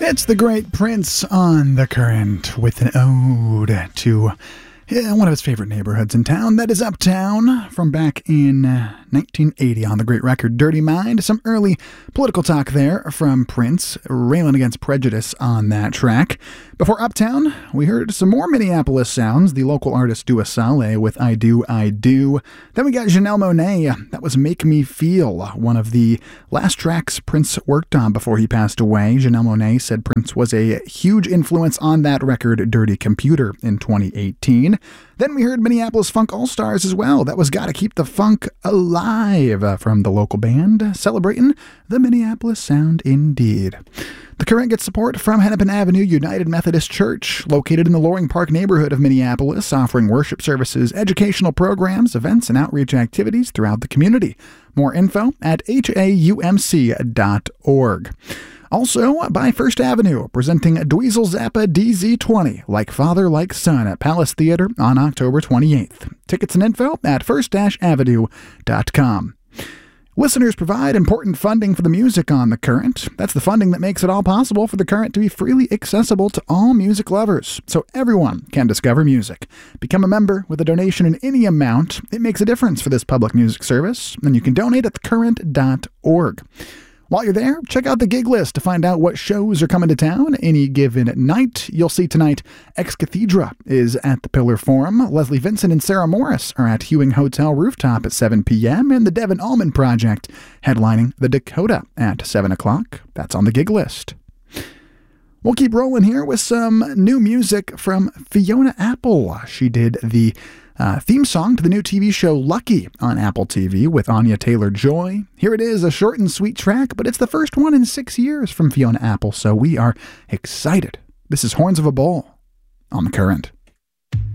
It's the great Prince on the Current with an ode to one of his favorite neighborhoods in town, that is Uptown, from back in 1980 on the great record Dirty Mind. Some early political talk there from Prince, railing against prejudice on that track. Before Uptown, we heard some more Minneapolis sounds, the local artist Dua Saleh with I Do, I Do. Then we got Janelle Monáe, that was Make Me Feel, one of the last tracks Prince worked on before he passed away. Janelle Monáe said Prince was a huge influence on that record, Dirty Computer, in 2018. Then we heard Minneapolis Funk All-Stars as well. That was Gotta Keep the Funk Alive from the local band, celebrating the Minneapolis sound indeed. The Current gets support from Hennepin Avenue United Methodist Church, located in the Loring Park neighborhood of Minneapolis, offering worship services, educational programs, events, and outreach activities throughout the community. More info at haumc.org. Also, by First Avenue, presenting Dweezil Zappa DZ20, Like Father, Like Son, at Palace Theater on October 28th. Tickets and info at first-avenue.com. Listeners provide important funding for the music on The Current. That's the funding that makes it all possible for The Current to be freely accessible to all music lovers, so everyone can discover music. Become a member with a donation in any amount. It makes a difference for this public music service, and you can donate at thecurrent.org. While you're there, check out the gig list to find out what shows are coming to town any given night. You'll see tonight Ex Cathedra is at the Pillar Forum. Leslie Vincent and Sarah Morris are at Hewing Hotel Rooftop at 7 p.m. And the Devin Allman Project headlining the Dakota at 7 o'clock. That's on the gig list. We'll keep rolling here with some new music from Fiona Apple. She did the theme song to the new TV show Lucky on Apple TV with Anya Taylor-Joy. Here it is, a short and sweet track, but it's the first one in 6 years from Fiona Apple, so we are excited. This is Horns of a Bull on The Current.